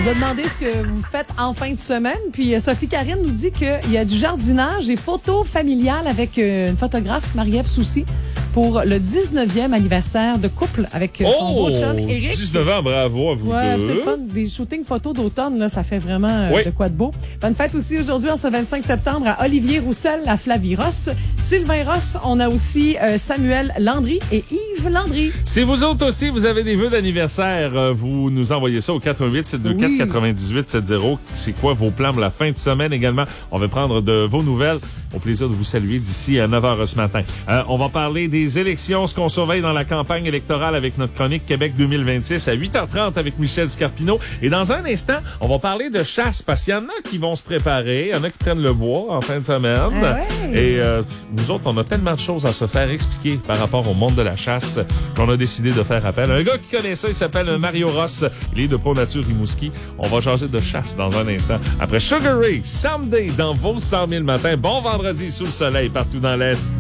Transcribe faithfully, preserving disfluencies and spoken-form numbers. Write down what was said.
a demandé ce que vous faites en fin de semaine. Puis euh, Sophie Karine nous dit qu'il y a du jardinage et photos familiales avec euh, une photographe, Marie-Ève Soucy, pour le dix-neuvième anniversaire de couple avec euh, son Oh! beau chum Éric. dix-neuf ans, bravo à vous Ouais, deux. c'est le fun. Des shootings photos d'automne, là, ça fait vraiment euh, Oui. de quoi de beau. Bonne fête aussi aujourd'hui, en ce vingt-cinq septembre, à Olivier Roussel, à Flavie Ross, Sylvain Ross. On a aussi euh, Samuel Landry et Yves Landry. Si vous autres aussi, vous avez des vœux d'anniversaire, euh, vous nous envoyez ça au quatre un huit, sept deux quatre, Oui. quatre-vingt-dix-huit soixante. C'est quoi vos plans pour la fin de semaine également? On va prendre de vos nouvelles. Au plaisir de vous saluer d'ici à neuf heures ce matin. Euh, on va parler des élections, ce qu'on surveille dans la campagne électorale avec notre chronique Québec deux mille vingt-six à huit heures trente avec Michel Scarpino. Et dans un instant, on va parler de chasse parce qu'il y en a qui vont se préparer, il y en a qui prennent le bois en fin de semaine. Ah ouais. Et euh, nous autres, on a tellement de choses à se faire expliquer par rapport au monde de la chasse qu'on a décidé de faire appel. Un gars qui connaît ça, il s'appelle Mario Ross. Il est de Pont Nature Rimouski. On va changer de chasse dans un instant. Après Sugar Ray, Someday dans vos cent mille matins. Bon vendredi sous le soleil partout dans l'Est.